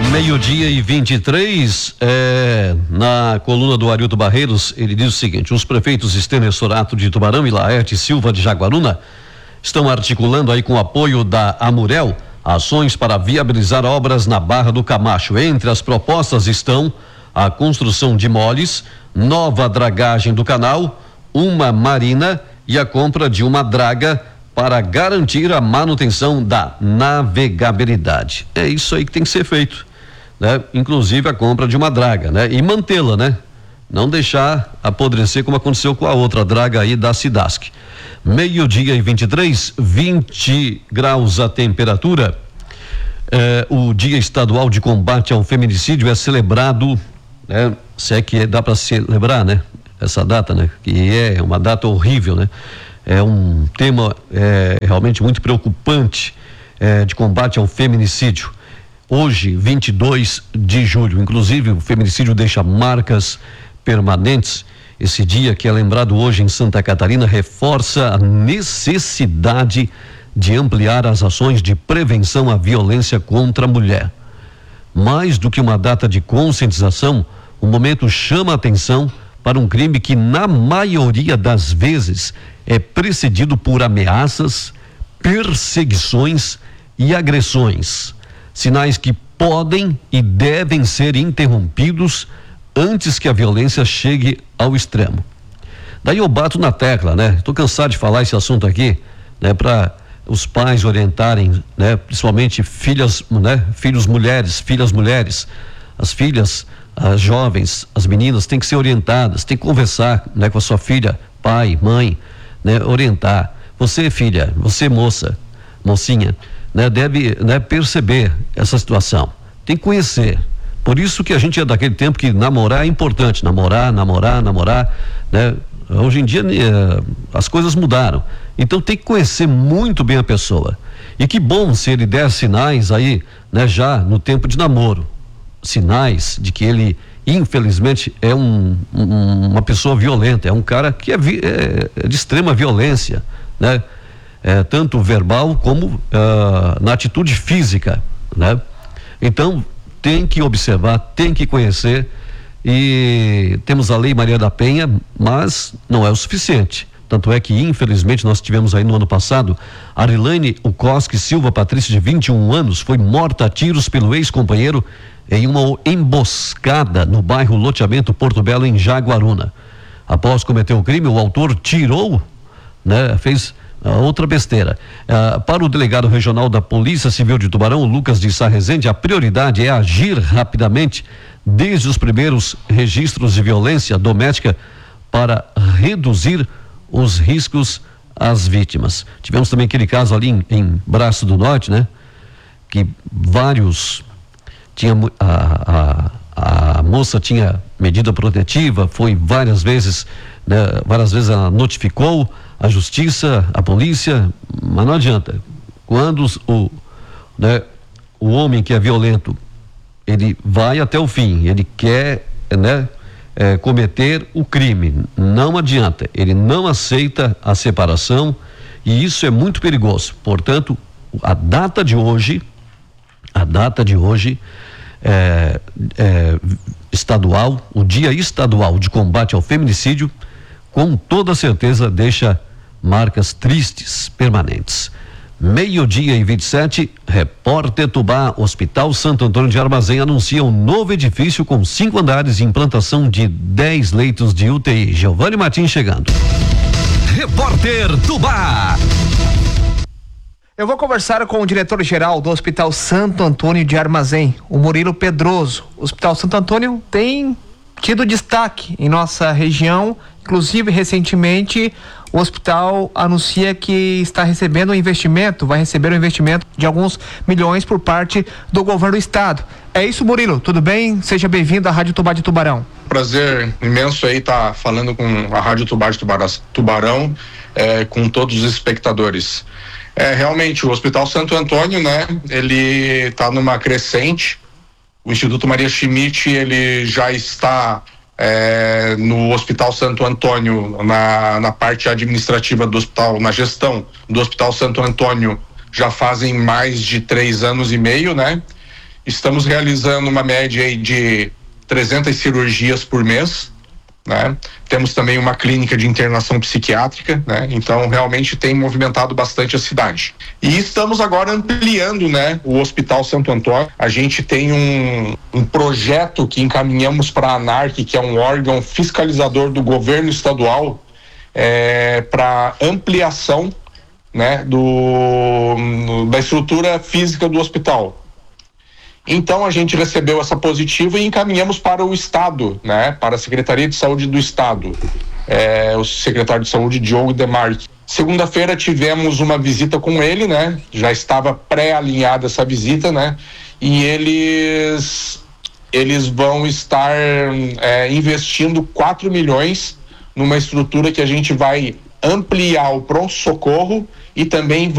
Meio-dia e 23, na coluna do Arilton Barreiros, ele diz o seguinte: os prefeitos Estênio Sorato de Tubarão e Laerte Silva de Jaguaruna estão articulando aí com o apoio da Amurel ações para viabilizar obras na Barra do Camacho. Entre as propostas estão a construção de moles, nova dragagem do canal, uma marina e a compra de uma draga para garantir a manutenção da navegabilidade. É isso aí que tem que ser feito, né? Inclusive a compra de uma draga, né? E mantê-la, né? Não deixar apodrecer como aconteceu com a outra draga aí da Cidasc. Meio-dia e 23, 20 graus a temperatura. O Dia Estadual de Combate ao Feminicídio é celebrado, né? Se é que dá para celebrar, né? Essa data, né? Que é uma data horrível, né? É um tema realmente muito preocupante de combate ao feminicídio. Hoje, 22 de julho, inclusive o feminicídio deixa marcas permanentes. Esse dia que é lembrado hoje em Santa Catarina reforça a necessidade de ampliar as ações de prevenção à violência contra a mulher. Mais do que uma data de conscientização, o momento chama a atenção para um crime que, na maioria das vezes, é precedido por ameaças, perseguições e agressões. Sinais que podem e devem ser interrompidos antes que a violência chegue ao extremo. Daí eu bato na tecla, né? Estou cansado de falar esse assunto aqui, né? Para os pais orientarem, né? Principalmente filhas, né? Filhas mulheres, as filhas, as jovens, as meninas têm que ser orientadas, têm que conversar, né? Com a sua filha, pai, mãe, né? Orientar. Você, filha, você, mocinha, né? Deve, né? Perceber essa situação. Tem que conhecer. Por isso que a gente é daquele tempo que namorar é importante. Namorar, né? Hoje em dia as coisas mudaram. Então tem que conhecer muito bem a pessoa. E que bom se ele der sinais aí, né? Já no tempo de namoro. Sinais de que ele, infelizmente, é uma pessoa violenta, é um cara que é de extrema violência, né? Tanto verbal como na atitude física, né? Então tem que observar, tem que conhecer, e temos a Lei Maria da Penha, mas não é o suficiente. Tanto é que, infelizmente, nós tivemos aí no ano passado, Arilane Ukoski Silva Patrício, de 21 anos, foi morta a tiros pelo ex-companheiro em uma emboscada no bairro Loteamento Porto Belo, em Jaguaruna. Após cometer o crime, o autor tirou, né? Fez outra besteira. Para o delegado regional da Polícia Civil de Tubarão, Lucas de Sá Rezende, a prioridade é agir rapidamente desde os primeiros registros de violência doméstica para reduzir os riscos às vítimas. Tivemos também aquele caso ali em Braço do Norte, né? Que a moça tinha medida protetiva, foi várias vezes, né? Várias vezes ela notificou a justiça, a polícia, mas não adianta. Quando o homem que é violento, ele vai até o fim, ele quer, né? Cometer o crime, não adianta, ele não aceita a separação, e isso é muito perigoso. Portanto, a data de hoje estadual, o Dia Estadual de Combate ao Feminicídio, com toda certeza deixa marcas tristes, permanentes. Meio-dia e 27, Repórter Tubá, Hospital Santo Antônio de Armazém anuncia um novo edifício com 5 andares e implantação de 10 leitos de UTI. Giovanni Martins chegando. Repórter Tubá. Eu vou conversar com o diretor-geral do Hospital Santo Antônio de Armazém, o Murilo Pedroso. O Hospital Santo Antônio tem tido destaque em nossa região, inclusive recentemente o hospital anuncia que está recebendo um investimento, vai receber um investimento de alguns milhões por parte do governo do estado. É isso, Murilo, tudo bem? Seja bem-vindo à Rádio Tubá de Tubarão. Prazer imenso aí estar falando com a Rádio Tubá de Tubarão, com todos os espectadores. Realmente, o Hospital Santo Antônio, né, ele está numa crescente. O Instituto Maria Schmidt, ele já está no Hospital Santo Antônio, na parte administrativa do hospital, na gestão do Hospital Santo Antônio, já fazem mais de 3 anos e meio, né? estamos realizando uma média aí de 300 cirurgias por mês, né? Temos também uma clínica de internação psiquiátrica, né? Então realmente tem movimentado bastante a cidade. E estamos agora ampliando, né, o Hospital Santo Antônio. A gente tem um projeto que encaminhamos para a ANARC, que é um órgão fiscalizador do governo estadual, para ampliação, né, da estrutura física do hospital. Então a gente recebeu essa positiva e encaminhamos para o Estado, né, para a Secretaria de Saúde do Estado, o secretário de Saúde Diogo Demarque. Segunda-feira tivemos uma visita com ele, né, já estava pré-alinhada essa visita, né, e eles vão estar investindo 4 milhões numa estrutura que a gente vai ampliar o pronto-socorro e também